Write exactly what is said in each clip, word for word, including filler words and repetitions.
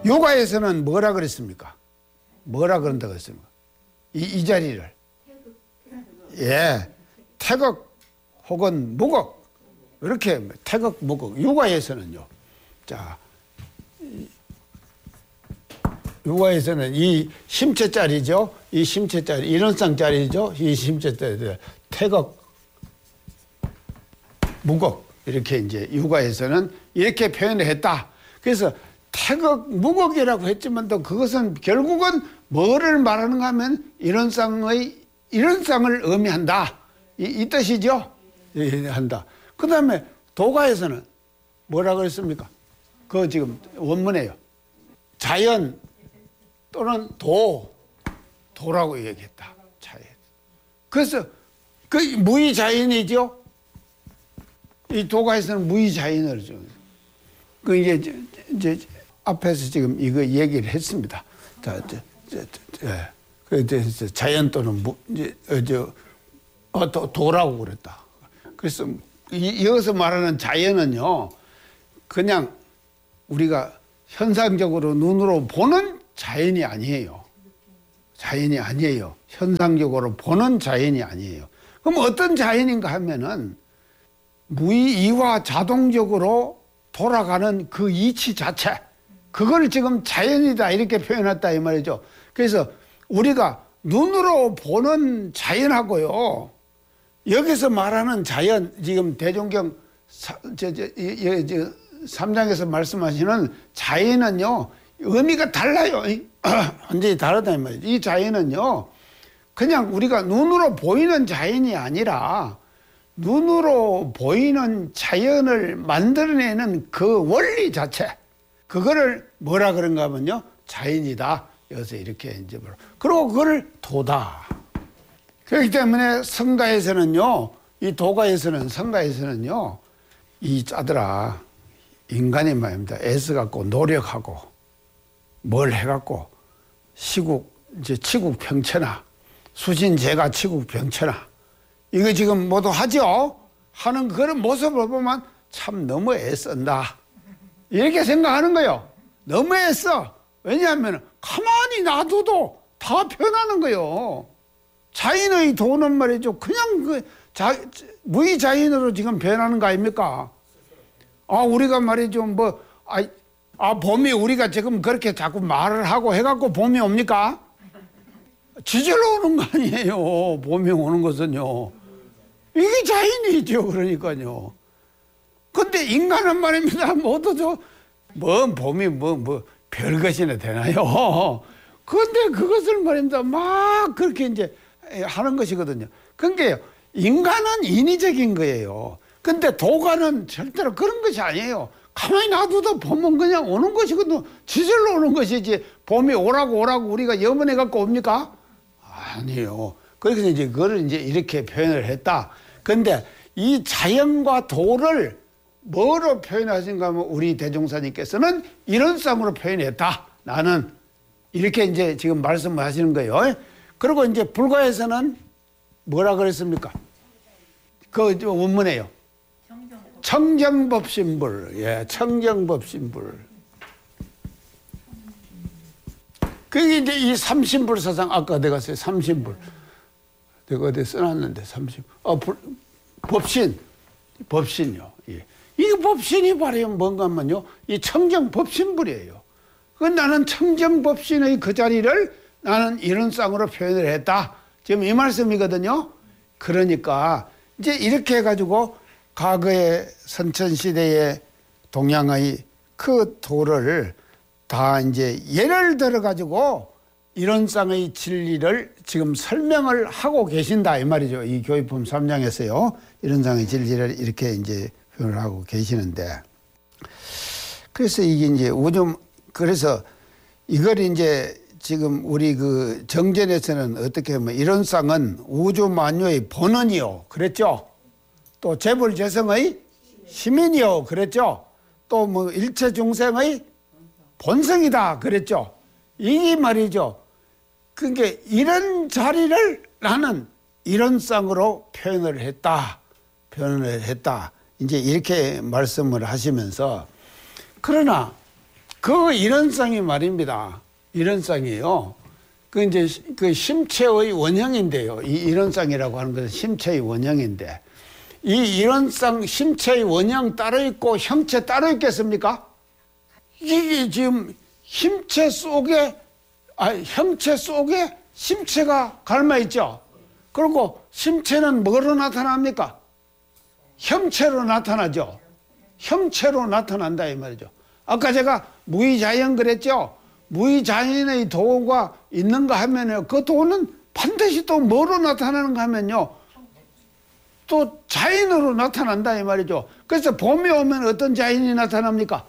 요가에서는 뭐라 그랬습니까? 뭐라 그런다고 했습니까? 이, 이 자리를. 예. 태극 혹은 무극. 이렇게 태극, 무극. 요가에서는요. 자, 요가에서는 이 심체짜리죠. 이 심체짜리, 일원상짜리죠. 이 심체짜리. 태극, 무극. 이렇게 이제 요가에서는 이렇게 표현을 했다. 그래서 태극, 무극이라고 했지만 또 그것은 결국은 뭐를 말하는가 하면 일원상의, 일원상을 의미한다. 이, 이 뜻이죠. 예, 한다. 그 다음에 도가에서는 뭐라고 했습니까? 그거 지금 원문에요. 자연 또는 도, 도라고 얘기했다. 자연. 그래서 그 무의자연이죠. 이 도가에서는 무의자연을 좀. 그 이제, 이제 앞에서 지금 이거 얘기를 했습니다. 자, 저, 저, 저, 예. 그, 저, 자연 또는 무, 이제, 어, 저, 어, 도, 도라고 그랬다. 그래서 이, 여기서 말하는 자연은요, 그냥 우리가 현상적으로 눈으로 보는 자연이 아니에요. 자연이 아니에요. 현상적으로 보는 자연이 아니에요. 그럼 어떤 자연인가 하면은 무의이화 자동적으로 돌아가는 그 이치 자체, 그걸 지금 자연이다 이렇게 표현했다 이 말이죠. 그래서 우리가 눈으로 보는 자연하고요, 여기서 말하는 자연, 지금 대종경 저, 저, 저, 저, 삼 장에서 말씀하시는 자연은요, 의미가 달라요. 완전히 다르다 이 말이죠. 이 자연은요, 그냥 우리가 눈으로 보이는 자연이 아니라 눈으로 보이는 자연을 만들어내는 그 원리 자체, 그거를 뭐라 그런가 하면요, 자연이다. 여기서 이렇게 이제 그리고 그걸 도다. 그렇기 때문에 성가에서는요, 이 도가에서는, 성가에서는요, 이 짜들아, 인간이 말입니다. 애써갖고 노력하고 뭘 해갖고 시국, 이제 치국평천하, 수신제가 치국평천하, 이거 지금 모두 하죠? 하는 그런 모습을 보면 참 너무 애쓴다. 이렇게 생각하는 거예요. 너무 애써. 왜냐하면 가만히 놔둬도 다 변하는 거예요. 자연의 도는 말이죠. 그냥 그 자, 무의자연으로 지금 변하는 거 아닙니까? 아, 우리가 말이죠. 뭐, 아, 아, 봄이 우리가 지금 그렇게 자꾸 말을 하고 해갖고 봄이 옵니까? 지절로 오는 거 아니에요. 봄이 오는 것은요. 이게 자연이죠. 그러니까요. 근데 인간은 말입니다. 모두 뭐, 봄이 뭐, 뭐, 별것이나 되나요? 근데 그것을 말입니다. 막 그렇게 이제 하는 것이거든요. 그러니까 인간은 인위적인 거예요. 근데 도가는 절대로 그런 것이 아니에요. 가만히 놔둬도 봄은 그냥 오는 것이거든요. 지절로 오는 것이지, 봄이 오라고 오라고 우리가 염원해 갖고 옵니까? 아니에요. 그래서 이제 그걸 이제 이렇게 표현을 했다. 근데 이 자연과 도를 뭐로 표현하신가 하면 우리 대종사님께서는 이런 쌍으로 표현했다. 나는 이렇게 이제 지금 말씀을 하시는 거예요. 그리고 이제 불가에서는 뭐라 그랬습니까? 그 원문에요. 청정법신불. 예, 청정법신불. 그게 이제 이 삼신불 사상, 아까 내가 써요. 삼신불. 내가 어디 써놨는데, 삼신. 어, 불, 법신. 법신이요. 예. 이 법신이 바로 뭔가 하면요, 이 청정법신불이에요. 그 나는 청정법신의 그 자리를 나는 이런 쌍으로 표현을 했다. 지금 이 말씀이거든요. 그러니까 이제 이렇게 해가지고 과거의 선천시대의 동양의 그 도를 다 이제 예를 들어가지고 이런 쌍의 진리를 지금 설명을 하고 계신다. 이 말이죠. 이 교육품 삼 장에서요. 이런 쌍의 진리를 이렇게 이제 표현을 하고 계시는데. 그래서 이게 이제 우주, 그래서 이걸 이제 지금 우리 그 정전에서는 어떻게 하면 이런 쌍은 우주 만유의 본원이요. 그랬죠. 또 재불재성의 시민이요. 그랬죠. 또 뭐 일체 중생의 본성이다. 그랬죠. 이게 말이죠. 그러니까 이런 자리를 나는 이런 쌍으로 표현을 했다. 표현을 했다. 이제 이렇게 말씀을 하시면서, 그러나 그 이런쌍이 말입니다. 이런쌍이에요. 그 이제 그 심체의 원형인데요. 이 이런쌍이라고 하는 것은 심체의 원형인데, 이 이런쌍 심체의 원형 따로 있고 형체 따로 있겠습니까? 이게 지금 힘체 속에, 아, 형체 속에 심체가 갈마 있죠. 그리고 심체는 뭐로 나타납니까? 형체로 나타나죠. 형체로 나타난다 이 말이죠. 아까 제가 무의자연 그랬죠. 무의자연의 도가 있는가 하면요, 그 도는 반드시 또 뭐로 나타나는가 하면요, 또 자연으로 나타난다 이 말이죠. 그래서 봄이 오면 어떤 자연이 나타납니까?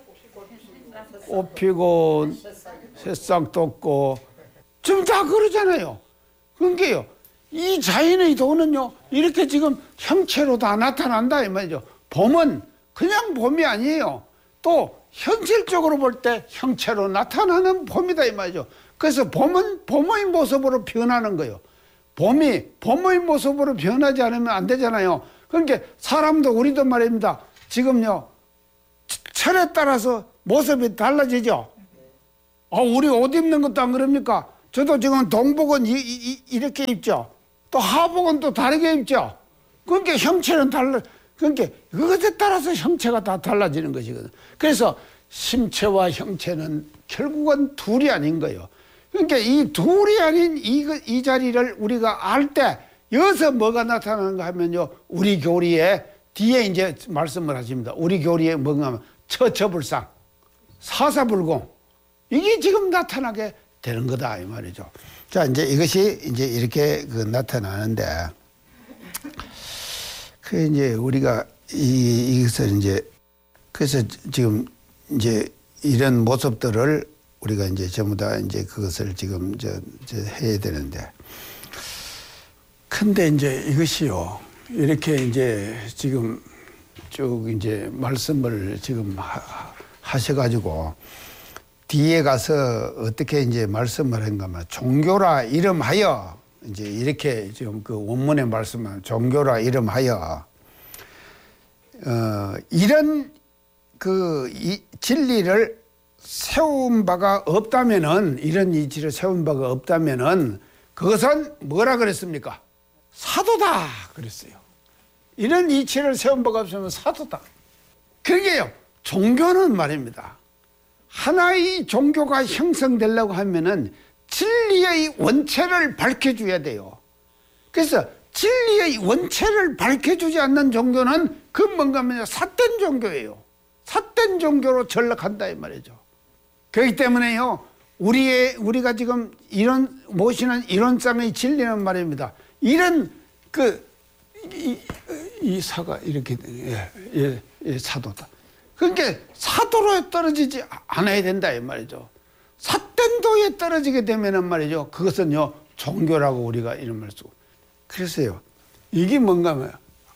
꽃 피고 새싹 돋고 좀 다 그러잖아요. 그러니까요, 이 자연의 도는요 이렇게 지금 형체로 다 나타난다 이 말이죠. 봄은 그냥 봄이 아니에요. 또 현실적으로 볼 때 형체로 나타나는 봄이다 이 말이죠. 그래서 봄은 봄의 모습으로 변하는 거예요. 봄이 봄의 모습으로 변하지 않으면 안 되잖아요. 그러니까 사람도 우리도 말입니다. 지금요 철에 따라서 모습이 달라지죠. 아, 우리 옷 입는 것도 안 그럽니까? 저도 지금 동복은 이, 이, 이렇게 입죠. 또 하복은 또 다르게 입죠. 그러니까 형체는 달라. 그러니까 그것에 따라서 형체가 다 달라지는 것이거든. 그래서 심체와 형체는 결국은 둘이 아닌 거예요. 그러니까 이 둘이 아닌 이, 이 자리를 우리가 알 때 여기서 뭐가 나타나는가 하면요, 우리 교리에 뒤에 이제 말씀을 하십니다. 우리 교리에 뭔가 하면 처처불상, 사사불공, 이게 지금 나타나게 되는 거다 이 말이죠. 자, 이제 이것이 이제 이렇게 그 나타나는데, 그 이제 우리가 이 이것을 이제 그래서 지금 이제 이런 모습들을 우리가 이제 전부 다 이제 그것을 지금 저, 저 해야 되는데, 근데 이제 이것이요 이렇게 이제 지금 쭉 이제 말씀을 지금 하, 하셔가지고 뒤에 가서 어떻게 이제 말씀을 한가 하면 종교라 이름하여 이제 이렇게 지금 그 원문에 말씀한 종교라 이름하여 어 이런 그 이 진리를 세운 바가 없다면은 이런 이치를 세운 바가 없다면은 그것은 뭐라 그랬습니까? 사도다 그랬어요. 이런 이치를 세운 바가 없으면 사도다. 그러게요. 종교는 말입니다. 하나의 종교가 형성되려고 하면은 진리의 원체를 밝혀줘야 돼요. 그래서 진리의 원체를 밝혀주지 않는 종교는 그 뭔가 하면 삿된 종교예요. 삿된 종교로 전락한다 이 말이죠. 그렇기 때문에요, 우리의 우리가 지금 이런 모시는 이론상의 진리는 말입니다. 이런 그 이 이 사가 이렇게 예, 예, 예, 사도다. 그러니까 사도로 떨어지지 않아야 된다 이 말이죠. 삿된도에 떨어지게 되면은 말이죠, 그것은요 종교라고 우리가 이름을 쓰고. 그래서요 이게 뭔가 하면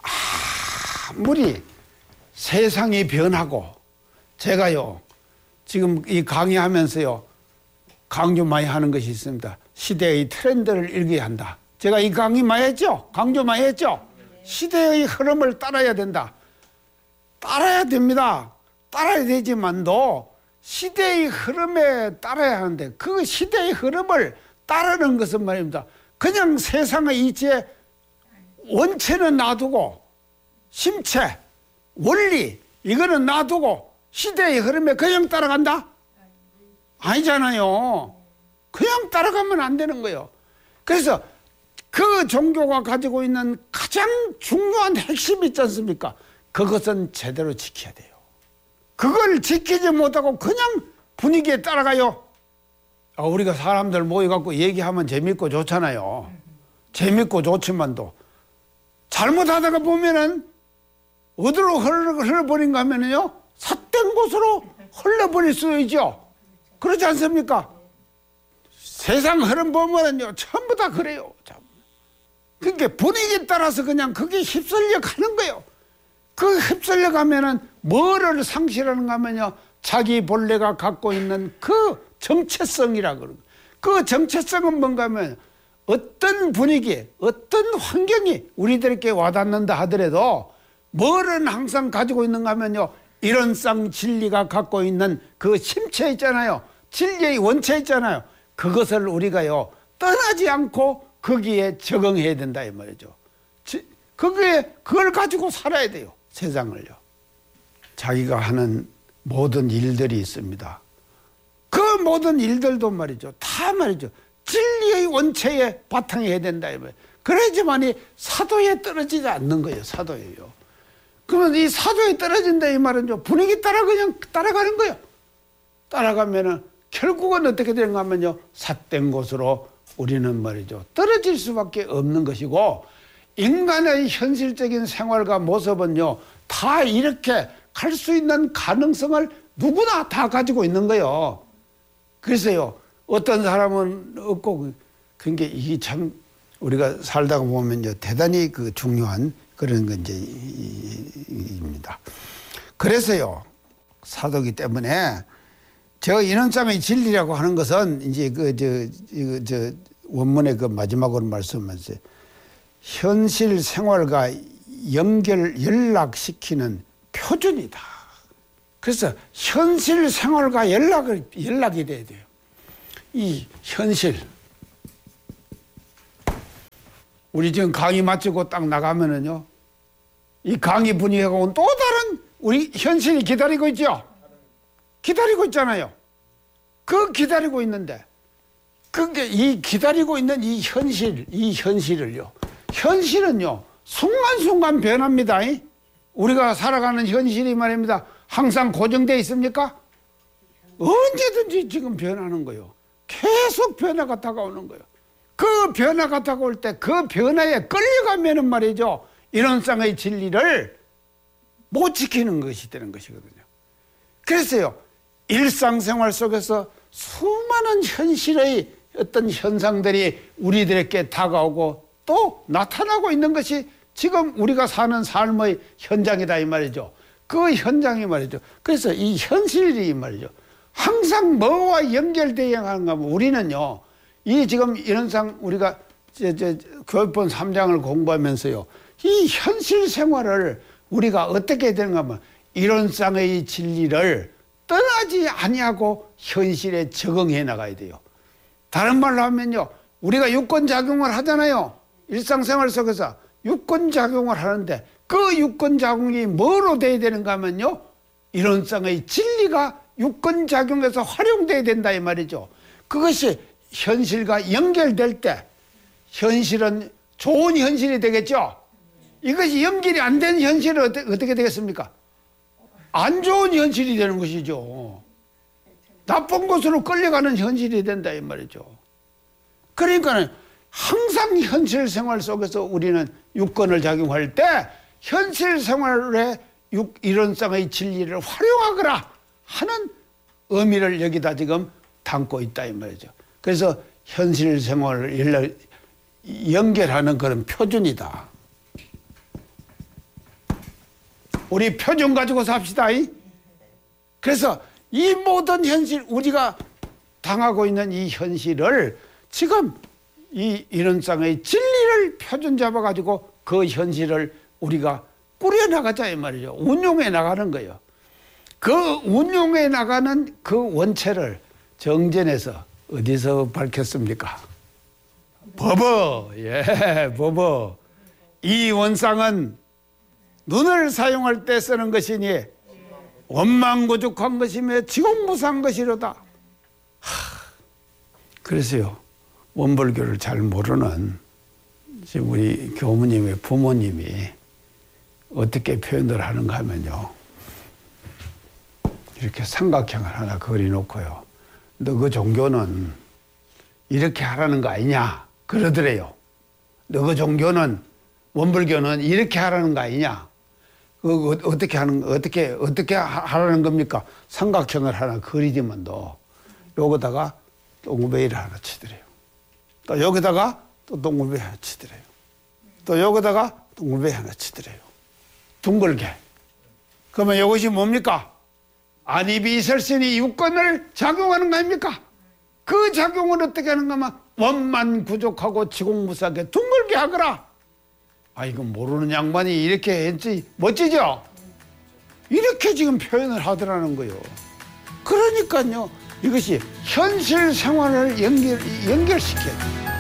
아무리 세상이 변하고, 제가요 지금 이 강의하면서요 강조 많이 하는 것이 있습니다. 시대의 트렌드를 읽어야 한다. 제가 이 강의 많이 했죠? 강조 많이 했죠? 시대의 흐름을 따라야 된다. 따라야 됩니다. 따라야 되지만도 시대의 흐름에 따라야 하는데, 그 시대의 흐름을 따르는 것은 말입니다, 그냥 세상의 이치에 원체는 놔두고 심체, 원리 이거는 놔두고 시대의 흐름에 그냥 따라간다? 아니잖아요. 그냥 따라가면 안 되는 거예요. 그래서 그 종교가 가지고 있는 가장 중요한 핵심이 있지 않습니까? 그것은 제대로 지켜야 돼요. 그걸 지키지 못하고 그냥 분위기에 따라가요. 아, 우리가 사람들 모여갖고 얘기하면 재밌고 좋잖아요. 재밌고 좋지만도 잘못하다가 보면은 어디로 흘러버린가 하면요, 삿된 곳으로 흘러버릴 수 있죠. 그렇지 않습니까? 세상 흐름 보면은요 전부 다 그래요. 그러니까 분위기에 따라서 그냥 그게 휩쓸려 가는 거예요. 그 휩쓸려 가면은 뭐를 상실하는가 하면요, 자기 본래가 갖고 있는 그 정체성이라 그러고, 그 정체성은 뭔가 하면 어떤 분위기, 어떤 환경이 우리들에게 와닿는다 하더라도 뭐를 항상 가지고 있는가 하면요, 이런 쌍 진리가 갖고 있는 그 심체 있잖아요. 진리의 원체 있잖아요. 그것을 우리가요 떠나지 않고 거기에 적응해야 된다 이 말이죠. 거기에 그걸 가지고 살아야 돼요. 세상을요. 자기가 하는 모든 일들이 있습니다. 그 모든 일들도 말이죠. 다 말이죠. 진리의 원체에 바탕이 해야 된다 이 말이에요. 그래야지만이 사도에 떨어지지 않는 거예요. 사도예요. 그러면 이 사도에 떨어진다 이 말은요 분위기 따라 그냥 따라가는 거예요. 따라가면은 결국은 어떻게 되는가 하면요 삿된 곳으로 우리는 말이죠 떨어질 수밖에 없는 것이고, 인간의 현실적인 생활과 모습은요 다 이렇게 갈 수 있는 가능성을 누구나 다 가지고 있는 거예요. 그래서요 어떤 사람은 없고, 그러니까 이게 참 우리가 살다가 보면요 대단히 그 중요한 그런 건제입니다. 그래서요 사도기 때문에 저 인원상의 진리라고 하는 것은 이제 그 저 이거 저 원문의 그 마지막으로 말씀하셨어요. 현실 생활과 연결 연락시키는 표준이다. 그래서 현실 생활과 연락을 연락이 돼야 돼요. 이 현실. 우리 지금 강의 마치고 딱 나가면은요, 이 강의 분위기하고는 또 다른 우리 현실이 기다리고 있죠? 기다리고 있잖아요. 그 기다리고 있는데, 그게 이 기다리고 있는 이 현실, 이 현실을요, 현실은요, 순간순간 변합니다. 우리가 살아가는 현실이 말입니다. 항상 고정되어 있습니까? 언제든지 지금 변하는 거예요. 계속 변화가 다가오는 거예요. 그 변화가 다가올 때 그 변화에 끌려가면은 말이죠, 인원상의 진리를 못 지키는 것이 되는 것이거든요. 그래서요, 일상생활 속에서 수많은 현실의 어떤 현상들이 우리들에게 다가오고 또 나타나고 있는 것이 지금 우리가 사는 삶의 현장이다 이 말이죠. 그 현장이 말이죠. 그래서 이 현실이 말이죠. 항상 뭐와 연결되어 가는가 하면 우리는요, 이 지금 이런상 우리가 저, 저, 교육본 삼 장을 공부하면서요, 이 현실 생활을 우리가 어떻게 해야 되는가 하면 이론상의 진리를 떠나지 아니하고 현실에 적응해 나가야 돼요. 다른 말로 하면요, 우리가 유권작용을 하잖아요. 일상생활 속에서 유권작용을 하는데 그 유권작용이 뭐로 돼야 되는가 하면요, 이론상의 진리가 유권작용에서 활용돼야 된다 이 말이죠. 그것이 현실과 연결될 때 현실은 좋은 현실이 되겠죠. 이것이 연결이 안 된 현실은 어떻게, 어떻게 되겠습니까? 안 좋은 현실이 되는 것이죠. 나쁜 곳으로 끌려가는 현실이 된다 이 말이죠. 그러니까 항상 현실 생활 속에서 우리는 유권을 작용할 때 현실 생활의 이론상의 진리를 활용하거라 하는 의미를 여기다 지금 담고 있다 이 말이죠. 그래서 현실 생활을 연락, 연결하는 그런 표준이다. 우리 표준 가지고 삽시다. 그래서 이 모든 현실, 우리가 당하고 있는 이 현실을 지금 이 이론상의 진리를 표준 잡아가지고 그 현실을 우리가 꾸려나가자 이 말이죠. 운용해 나가는 거예요. 그 운용해 나가는 그 원체를 정전에서 어디서 밝혔습니까? 법어. 예, 법어. 이 원상은 눈을 사용할 때 쓰는 것이니 원망고죽한 것이며 지공무사한 것이로다. 하, 그래서요, 원불교를 잘 모르는 지금 우리 교무님의 부모님이 어떻게 표현을 하는가 하면요, 이렇게 삼각형을 하나 그려놓고요, 너 그 종교는 이렇게 하라는 거 아니냐 그러더래요. 너 그 종교는, 원불교는 이렇게 하라는 거 아니냐. 그 어떻게 하는, 어떻게 어떻게 하라는 겁니까? 삼각형을 하나 그리지만도 여기다가 동그베이를 하나 치더래요. 또 여기다가 또 동그베이 하나 치더래요. 또 여기다가 동그베이 하나 치더래요. 둥글게. 그러면 이것이 뭡니까? 안이비설신이 유권을 작용하는 거 아닙니까? 그 작용을 어떻게 하는가 하면 원만 구족하고 지공무사하게 둥글게 하거라. 아, 이거 모르는 양반이 이렇게 했지. 멋지죠? 이렇게 지금 표현을 하더라는 거요. 그러니까요, 이것이 현실 생활을 연결, 연결시켜요.